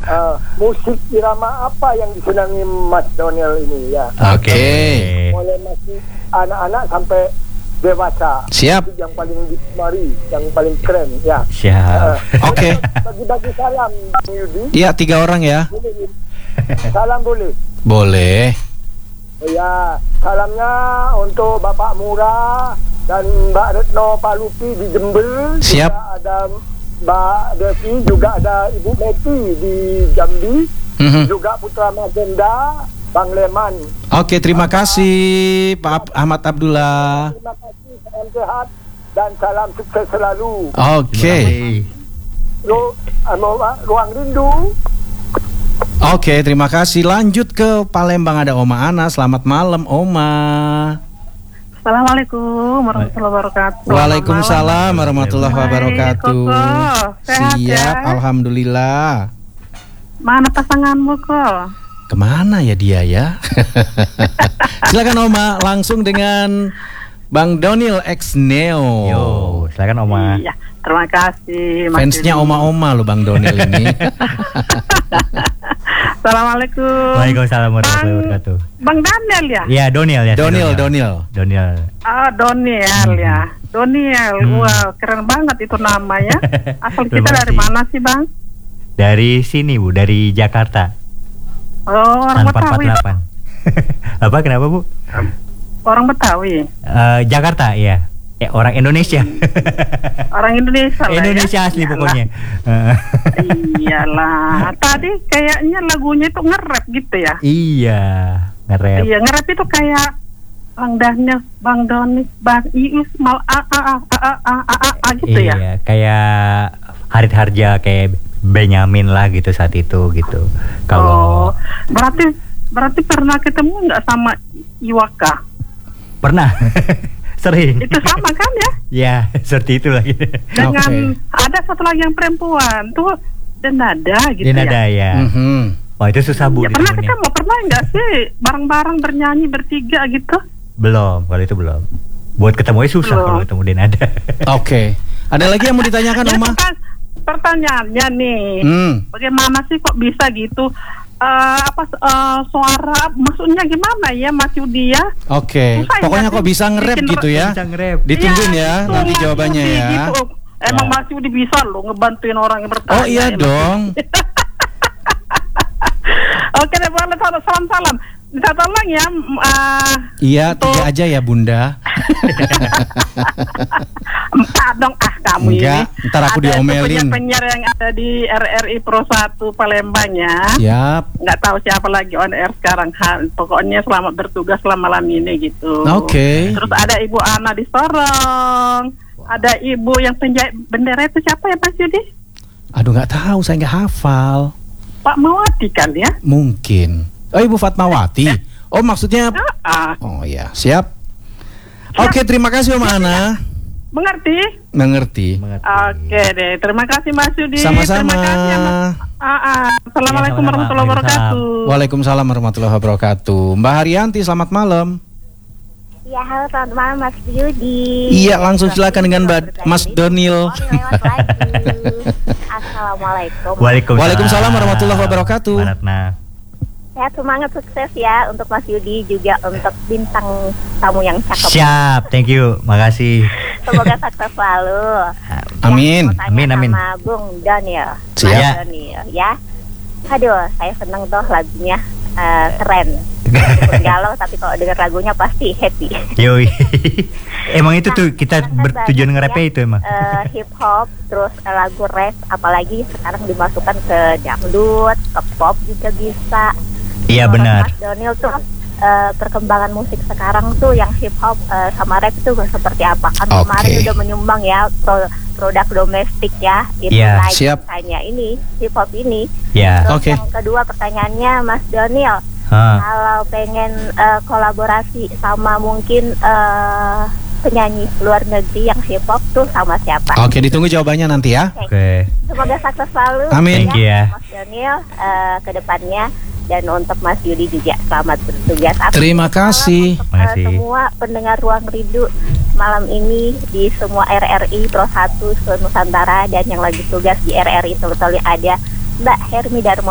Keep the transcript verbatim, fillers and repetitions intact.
uh, musik irama apa yang disenangi Mas Doniel ini ya. Oke. Okay. Mulai masih anak-anak sampai dewasa. Siap. Yang paling digemari, yang paling keren ya. Siap. Uh, Oke. Okay. Bagi-bagi salam Bang Yudi. Iya, tiga orang ya. Boleh. Salam boleh. Boleh. Ya, salamnya untuk Bapak Murah dan Mbak Retno Palupi di Jember. Siap. Juga ada Mbak Devi, juga ada Ibu Betty di Jambi, mm-hmm. juga Putra Magenda, Bang Leman. Oke, terima kasih Pak Ahmad Abdullah. Terima kasih, salam sehat dan salam sukses selalu. Oke. Ru, ruang rindu. Oke, terima kasih. Lanjut ke Palembang, ada Oma Ana. Selamat malam, Oma. Assalamualaikum warahmatullahi wabarakatuh. Waalaikumsalam warahmatullahi wabarakatuh. Sehat, siap, ya? Alhamdulillah. Mana pasanganmu kok? Kemana ya dia ya? Silakan Oma, langsung dengan Bang Donil X Neo. Yo, silakan Oma. Iya, terima kasih. Fansnya Oma-Oma lo Bang Donil ini. Assalamualaikum. Waalaikumsalam warahmatullahi wabarakatuh. Bang Daniel ya? Iya, Donil ya. Donil, Donil. Donil. Ah, Doniel hmm. ya. Doniel. Hmm. Wah, keren banget itu namanya. Asal kita dari mana sih, Bang? Dari sini, Bu, dari Jakarta. Oh, orang Betawi. Apa kenapa, Bu? Orang Betawi. Uh, Jakarta, ya. Eh, orang Indonesia. Orang Indonesia lah. Indonesia ya? asli Iyalah. Pokoknya. Iyalah. Tadi kayaknya lagunya itu nge-rap gitu ya? Iya, nge-rap. Iya, nge-rap itu kayak Bang Daniel, Bang Doni, Bang Iis, Mal A A A A A A A A gitu iya, ya? Iya, kayak Harit Harja, kayak Benyamin lah gitu saat itu gitu. Kalau oh, berarti berarti pernah ketemu nggak sama Iwaka? Pernah. Sering. Itu sama kan ya? Ya, seperti itu lagi. Dengan okay. ada satu lagi yang perempuan tuh Denada gitu Denada, ya. ya. Mm-hmm. Wah, itu susah, Bu. Ya, pernah ketemu, pernah nggak sih bareng-bareng bernyanyi bertiga gitu? Belum, kalau itu belum. Buat ketemunya susah belum. Kalau ketemu Denada. Oke. Okay. Ada lagi yang mau ditanyakan, ya, Oma? Pertanyaannya nih, hmm. bagaimana sih kok bisa gitu? Uh, apa uh, suara maksudnya gimana ya Mas Yudi ya? Oke. Okay. Pokoknya kok bisa nge-rap gitu ya? Bisa nge-rap. Ditungguin ya, ya nanti jawabannya ya. Gitu. Emang ya. Mas Yudi bisa loh ngebantuin orang yang bertanya. Oh iya dong. Oke deh, boleh salam-salam. Bisa tolong ya. Uh, iya, tiga aja ya Bunda. Empat dong ah kamu Enggak, ini. Ntar aku ada diomelin. penyiar yang ada di R R I Pro satu Palembang ya. Siap. Nggak tahu siapa lagi on air sekarang. Ha, pokoknya selamat bertugas selama malam ini gitu. Oke. Okay. Terus ada Ibu Ana di Sorong. Ada Ibu yang penjahit bendera itu siapa ya Mas Yudi? Aduh nggak tahu, saya nggak hafal. Pak Mawati kan ya? Mungkin. Oh Ibu Fatmawati. Oh maksudnya. Uh-uh. Oh ya, siap. Oke, okay, terima kasih Om Ana. Mengerti? Mengerti. Oke deh, terima kasih Mas Yudi. Sama-sama. Terima kasih ya, Mas. Uh-uh. Assalamualaikum ya, warahmatullahi wabarakatuh. Waalaikumsalam warahmatullahi wabarakatuh. Mbak Haryanti, selamat malam. Ya, halo selamat malam Mas Yudi. Iya, langsung silakan dengan Mbak Mas Donil. Assalamualaikum. Waalaikumsalam. Waalaikumsalam warahmatullahi wabarakatuh. Sehat, semangat, sukses ya untuk Mas Yudi, juga untuk bintang tamu yang cakep. Siap, thank you, makasih. Semoga sukses selalu. Amin. Ya, amin, amin. Sama Bung Daniel. Siap. Daniel, ya. Aduh, saya seneng tuh lagunya, uh, keren. Meskipun galau, tapi kalau dengar lagunya pasti happy. Yoi. Emang itu nah, tuh kita bertujuan nge-rapnya itu emang. Uh, hip hop, terus uh, lagu rap, apalagi sekarang dimasukkan ke dangdut, ke pop juga bisa. Iya benar. Mas Donil tuh uh, perkembangan musik sekarang tuh yang hip hop uh, sama rap itu seperti apa? Kan okay. Kemarin udah menyumbang ya pro, produk domestik ya. Itu yeah, naik siap. Misalnya ini hip hop ini. Yeah. Terus okay. yang kedua pertanyaannya Mas Donil, huh. kalau pengen uh, kolaborasi sama mungkin uh, penyanyi luar negeri yang hip hop tuh sama siapa? Oke, okay, ditunggu jawabannya nanti ya. Oke. Okay. Semoga sukses selalu. Amin. Thank you ya. Mas Donil uh, ke depannya. Dan untuk Mas Yudi juga selamat bertugas. Terima kasih. Untuk uh, semua pendengar Ruang Rindu malam ini di semua R R I Pro satu Nusantara dan yang lagi tugas di R R I Tolu-Tolu ada Mbak Hermi Darmo.